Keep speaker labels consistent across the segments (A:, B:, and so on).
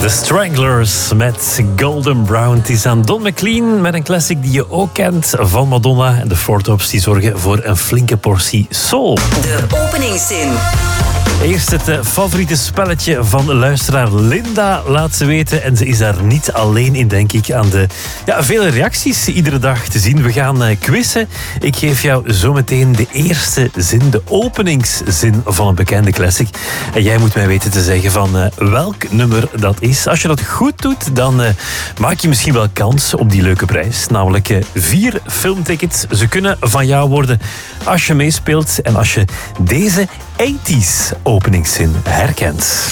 A: The Stranglers met Golden Brown. Het is aan Don McLean met een classic die je ook kent van Madonna. En de Four Tops die zorgen voor een flinke portie soul.
B: De openingszin.
A: Eerst het favoriete spelletje van luisteraar Linda laat ze weten. En ze is daar niet alleen in, denk ik, aan de vele reacties iedere dag te zien. We gaan quizzen. Ik geef jou zometeen de eerste zin, de openingszin van een bekende classic. En jij moet mij weten te zeggen van welk nummer dat is. Als je dat goed doet, dan maak je misschien wel kans op die leuke prijs. Namelijk 4 filmtickets. Ze kunnen van jou worden als je meespeelt en als je deze 80s openingszin herkent.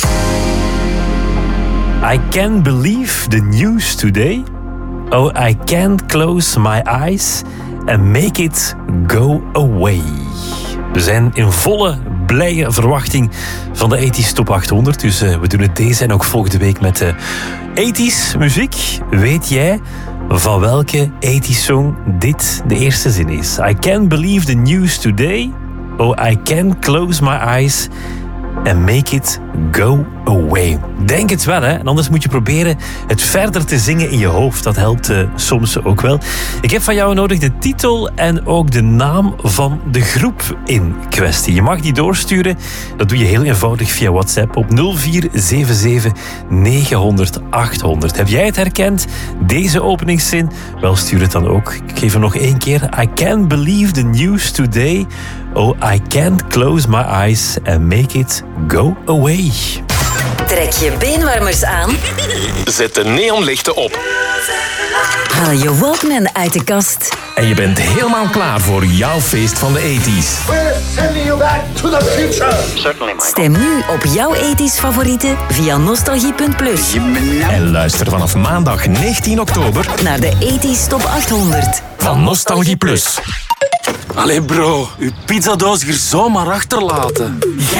A: I can't believe the news today. Oh, I can't close my eyes and make it go away. We zijn in volle, blije verwachting van de 80s Top 800. Dus we doen het deze en ook volgende week met de 80s muziek. Weet jij van welke 80s song dit de eerste zin is? I can't believe the news today. Oh, I can't close my eyes and make it go away. Denk het wel, hè? En anders moet je proberen het verder te zingen in je hoofd. Dat helpt soms ook wel. Ik heb van jou nodig de titel en ook de naam van de groep in kwestie. Je mag die doorsturen. Dat doe je heel eenvoudig via WhatsApp op 0477 900 800. Heb jij het herkend? Deze openingszin? Wel, stuur het dan ook. Ik geef hem nog 1 keer. I can't believe the news today. Oh, I can't close my eyes and make it go away.
B: Trek je beenwarmers aan.
C: Zet de neonlichten op.
B: Haal je Walkman uit de kast.
C: En je bent helemaal klaar voor jouw feest van de 80s.
D: We're sending you back to the future.
E: Certainly, Michael.
B: Stem nu op jouw 80s favorieten via nostalgie.plus.
C: En luister vanaf maandag 19 oktober
B: Naar de 80s Top 800.
C: van Nostalgie Plus.
F: Allee bro, uw pizzadoos hier zomaar achterlaten.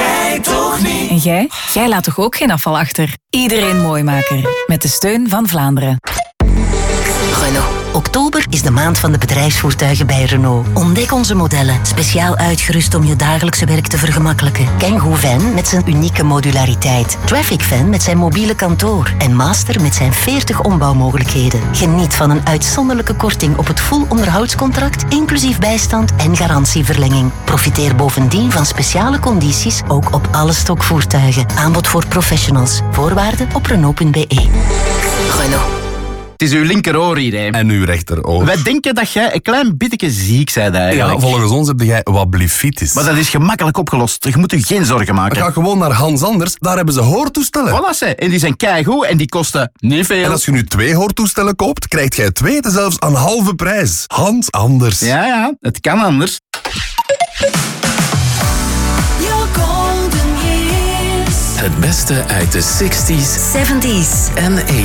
G: En jij? Jij laat toch ook geen afval achter? Iedereen Mooimaker. Met de steun van Vlaanderen.
H: Renault. Oktober is de maand van de bedrijfsvoertuigen bij Renault. Ontdek onze modellen, speciaal uitgerust om je dagelijkse werk te vergemakkelijken. Kangoo Van met zijn unieke modulariteit. Traffic Van met zijn mobiele kantoor. En Master met zijn 40 ombouwmogelijkheden. Geniet van een uitzonderlijke korting op het full onderhoudscontract, inclusief bijstand en garantieverlenging. Profiteer bovendien van speciale condities, ook op alle stokvoertuigen. Aanbod voor professionals. Voorwaarden op Renault.be. Renault.
I: Het is uw linkeroor hier, hè.
J: En uw rechteroor.
I: Wij denken dat jij een klein beetje ziek bent eigenlijk.
J: Ja, volgens ons heb jij wat blefitis.
I: Maar dat is gemakkelijk opgelost. Je moet je geen zorgen maken.
J: Ga gewoon naar Hans Anders, daar hebben ze hoortoestellen.
I: Voilà, ze. En die zijn keigoed en die kosten niet veel.
J: En als je nu 2 hoortoestellen koopt, krijgt jij 2 zelfs aan halve prijs. Hans Anders.
I: Ja, het kan anders.
C: Het beste uit de 60s
B: 70s
C: en 80s.